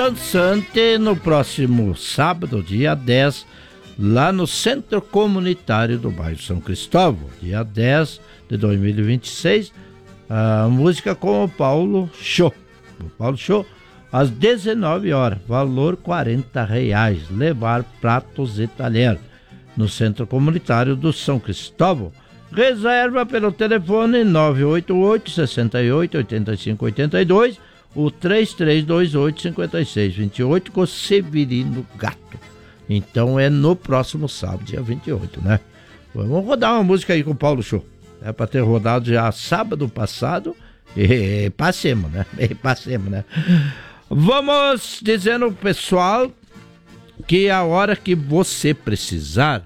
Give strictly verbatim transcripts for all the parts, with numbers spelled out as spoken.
Dançante no próximo sábado, dia dez, lá no Centro Comunitário do bairro São Cristóvão, dia dez de dois mil e vinte e seis, a música com o Paulo Show. O Paulo Show, às dezenove horas, valor quarenta reais, levar pratos e talher, no Centro Comunitário do São Cristóvão. Reserva pelo telefone nove oito oito, seis oito, oito cinco oito dois, o três três dois oito, cinco seis dois oito, com Severino Gato. Então é no próximo sábado, dia vinte e oito, né? Vamos rodar uma música aí com o Paulo Show. É para ter rodado já sábado passado e passemos, né? E passemos, né? Vamos dizendo pro pessoal que a hora que você precisar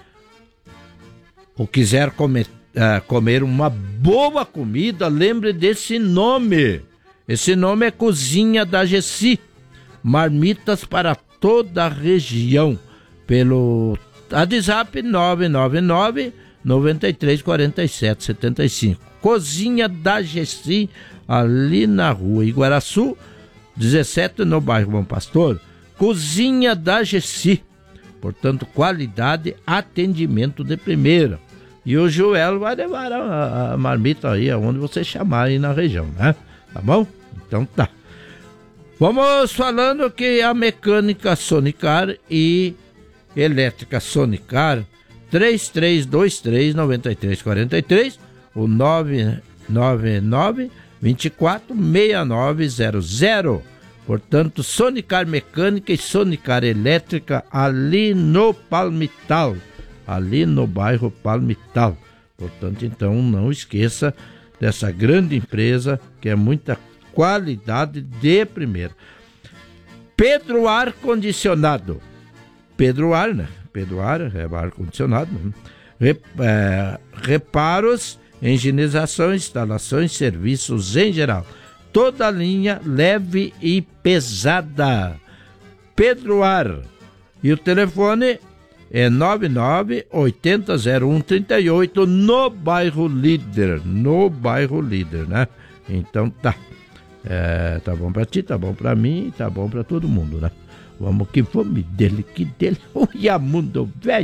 ou quiser comer, uh, comer uma boa comida, lembre desse nome. Esse nome é Cozinha da Gessi. Marmitas para toda a região. Pelo WhatsApp nove nove nove, nove três quatro sete, sete cinco. Cozinha da Gessi, ali na rua Iguaraçu, dezessete, no bairro Bom Pastor. Cozinha da Gessi. Portanto, qualidade, atendimento de primeira. E o Joel vai levar a, a marmita aí aonde você chamar aí na região, né? Tá bom? Então tá. Vamos falando que a mecânica Sonicar e elétrica Sonicar, três três dois três, nove três quatro três, o nove nove nove, dois quatro, seis nove zero zero. Portanto, Sonicar Mecânica e Sonicar Elétrica ali no Palmital, ali no bairro Palmital. Portanto, então não esqueça dessa grande empresa que é muita qualidade de primeira. Pedro Ar Condicionado. Pedro Ar, né? Pedro Ar é ar condicionado. Né? Rep, é, reparos, higienização, instalações, serviços em geral. Toda a linha leve e pesada. Pedro Ar. E o telefone é nove nove oito zero zero um três oito, no bairro Líder. No bairro Líder, né? Então tá. É, tá bom pra ti, tá bom pra mim, tá bom pra todo mundo, né? Vamos que vamos, dele que dele. Olha, mundo velho.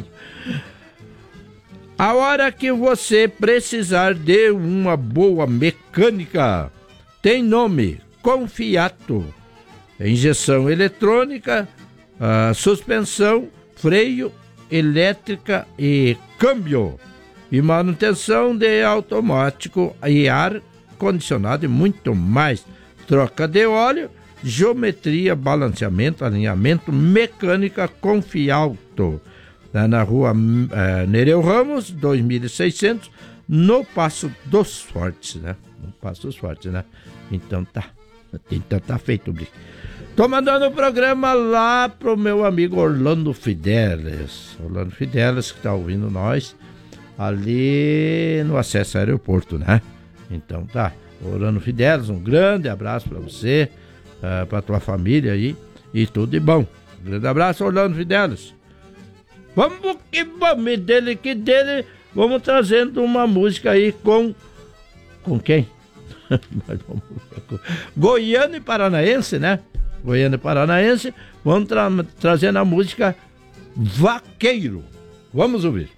A hora que você precisar de uma boa mecânica, tem nome: Confiato. Injeção eletrônica, uh, suspensão, freio, elétrica e câmbio. E manutenção de automático e ar condicionado e muito mais. Troca de óleo, geometria, balanceamento, alinhamento, mecânica Confiauto. Tá na rua uh, Nereu Ramos, dois mil e seiscentos, no Passo dos Fortes, né? No Passo dos Fortes, né? Então tá. Então tá feito, Brick. Tô mandando o programa lá pro meu amigo Orlando Fidelis. Orlando Fidelis que tá ouvindo nós ali no acesso ao aeroporto, né? Então tá. Orlando Fidelis, um grande abraço pra você, uh, pra tua família aí e tudo de bom. Um grande abraço, Orlando Fidelis. Vamos que vamos, dele que dele. Vamos trazendo uma música aí com... Com quem? Goiano e Paranaense, né? Goiano e Paranaense. Vamos tra- trazendo a música Vaqueiro. Vamos ouvir.